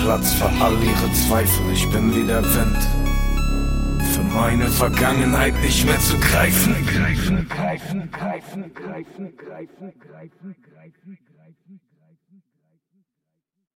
Platz für all ihre Zweifel. Ich bin wie der Wind, für meine Vergangenheit nicht mehr zu greifen.